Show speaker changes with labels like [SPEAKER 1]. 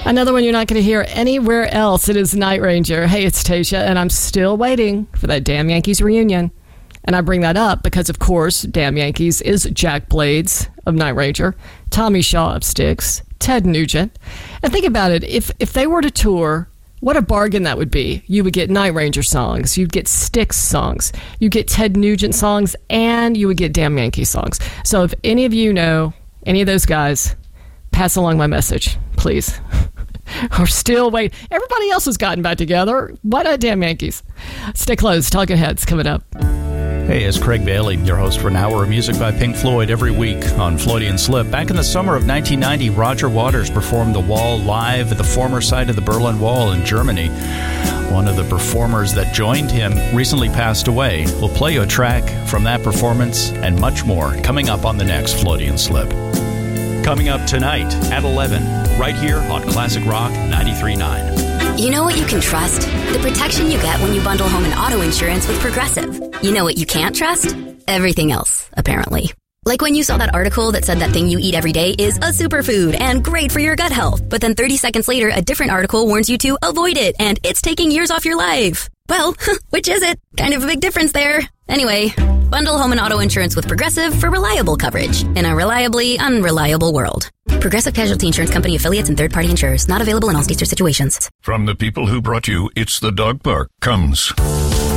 [SPEAKER 1] Another one you're not going to hear anywhere else. It is Night Ranger. Hey, it's Tasha, and I'm still waiting for that damn Yankees reunion. And I bring that up because, of course, damn Yankees is Jack Blades of Night Ranger, Tommy Shaw of Styx, Ted Nugent. And think about it. If they were to tour, what a bargain that would be. You would get Night Ranger songs. You'd get Styx songs. You'd get Ted Nugent songs. And you would get damn Yankee songs. So if any of you know any of those guys, pass along my message, please. We're still waiting. Everybody else has gotten back together. Why not damn Yankees? Stay close. Talking Heads coming up.
[SPEAKER 2] Hey, it's Craig Bailey, your host for an hour of music by Pink Floyd every week on Floydian Slip. Back in the summer of 1990, Roger Waters performed The Wall live at the former site of the Berlin Wall in Germany. One of the performers that joined him recently passed away. We'll play you a track from that performance and much more coming up on the next Floydian Slip. Coming up tonight at 11, right here on Classic Rock 93.9.
[SPEAKER 3] You know what you can trust? The protection you get when you bundle home and auto insurance with Progressive. You know what you can't trust? Everything else, apparently. Like when you saw that article that said that thing you eat every day is a superfood and great for your gut health. But then 30 seconds later, a different article warns you to avoid it and it's taking years off your life. Well, which is it? Kind of a big difference there. Anyway, bundle home and auto insurance with Progressive for reliable coverage in a reliably unreliable world. Progressive Casualty Insurance Company affiliates and third-party insurers. Not available in all states or situations.
[SPEAKER 4] From the people who brought you It's the Dog Park comes